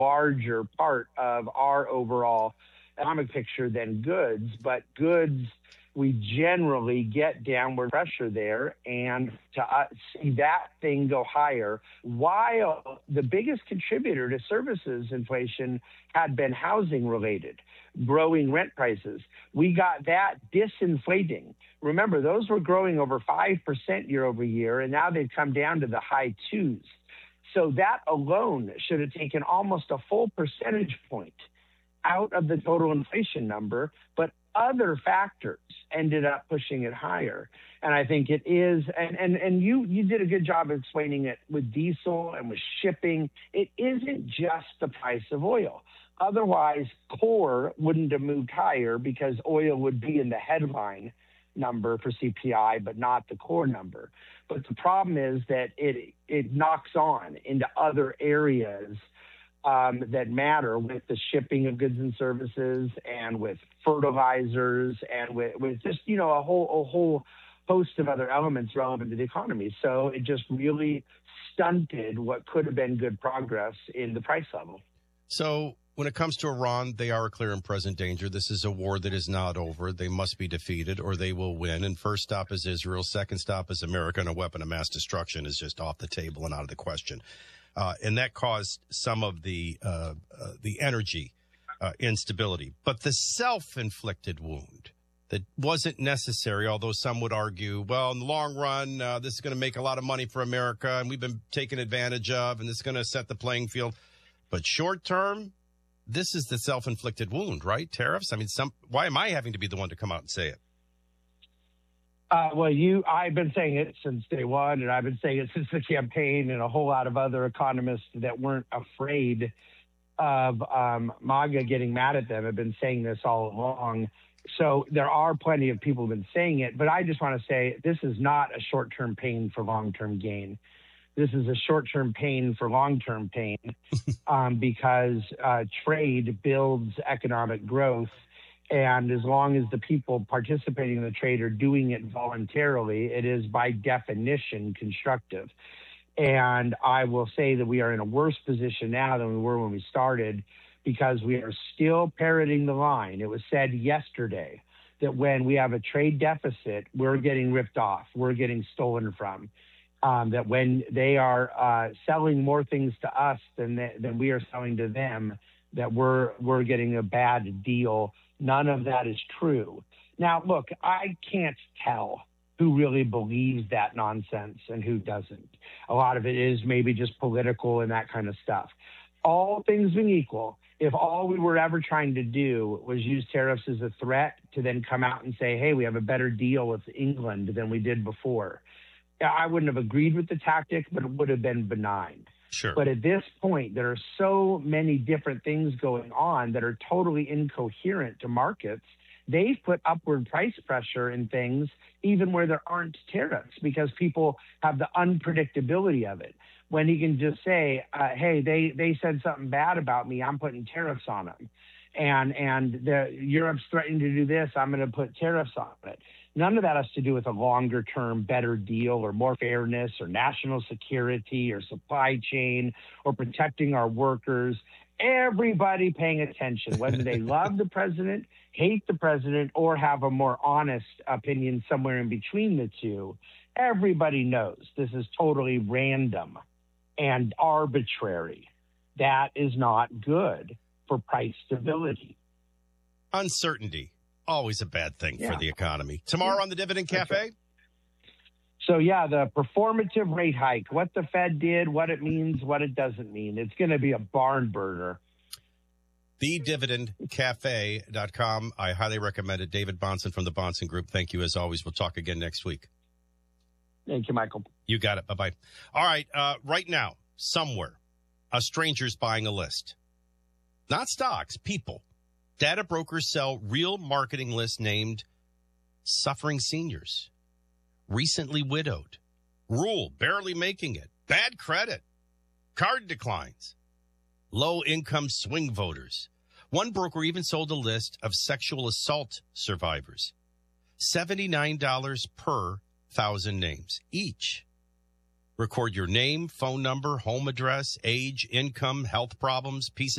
larger part of our overall economic picture than goods, but goods, we generally get downward pressure there, and to see that thing go higher, while the biggest contributor to services inflation had been housing related, growing rent prices. We got that disinflating. Remember, those were growing over 5% year over year, and now they've come down to the high twos. So that alone should have taken almost a full percentage point out of the total inflation number, but other factors ended up pushing it higher. And I think it is, and you did a good job of explaining it with diesel and with shipping. It isn't just the price of oil. Otherwise, core wouldn't have moved higher because oil would be in the headline number for CPI, but not the core number. But the problem is that it knocks on into other areas that matter, with the shipping of goods and services, and with fertilizers, and with just, a whole host of other elements relevant to the economy. So it just really stunted what could have been good progress in the price level. So when it comes to Iran, they are a clear and present danger. This is a war that is not over. They must be defeated or they will win. And first stop is Israel. Second stop is America, and a weapon of mass destruction is just off the table and out of the question. And that caused some of the energy instability. But the self-inflicted wound that wasn't necessary, although some would argue, well, in the long run, this is going to make a lot of money for America, and we've been taken advantage of, and this is going to set the playing field. But short term, this is the self-inflicted wound, right? Tariffs? I mean, why am I having to be the one to come out and say it? I've been saying it since day one, and I've been saying it since the campaign, and a whole lot of other economists that weren't afraid of MAGA getting mad at them have been saying this all along. So there are plenty of people who have been saying it, but I just want to say this is not a short-term pain for long-term gain. This is a short-term pain for long-term pain because trade builds economic growth. And as long as the people participating in the trade are doing it voluntarily, it is by definition constructive. And I will say that we are in a worse position now than we were when we started, because we are still parroting the line. It was said yesterday that when we have a trade deficit, we're getting ripped off, we're getting stolen from. That when they are selling more things to us than we are selling to them, that we're getting a bad deal. None of that is true. Now, look, I can't tell who really believes that nonsense and who doesn't. A lot of it is maybe just political and that kind of stuff. All things being equal, if all we were ever trying to do was use tariffs as a threat to then come out and say, hey, we have a better deal with England than we did before, I wouldn't have agreed with the tactic, but it would have been benign. Sure. But at this point, there are so many different things going on that are totally incoherent to markets. They've put upward price pressure in things even where there aren't tariffs, because people have the unpredictability of it. When you can just say, hey, they said something bad about me, I'm putting tariffs on them. And Europe's threatening to do this, I'm going to put tariffs on it. None of that has to do with a longer-term better deal or more fairness or national security or supply chain or protecting our workers. Everybody paying attention, whether they love the president, hate the president, or have a more honest opinion somewhere in between the two, everybody knows this is totally random and arbitrary. That is not good for price stability. Uncertainty. Always a bad thing for the economy. Tomorrow on the Dividend Cafe? Right. So, the performative rate hike, what the Fed did, what it means, what it doesn't mean. It's going to be a barn burner. TheDividendCafe.com. I highly recommend it. David Bahnsen from the Bahnsen Group. Thank you as always. We'll talk again next week. Thank you, Michael. You got it. Bye-bye. All right. Right now, somewhere, a stranger's buying a list. Not stocks, people. Data brokers sell real marketing lists named Suffering Seniors, Recently Widowed, Rule, Barely Making It, Bad Credit, Card Declines, Low Income Swing Voters. One broker even sold a list of sexual assault survivors. $79 per 1,000 names each. Record your name, phone number, home address, age, income, health problems, pieces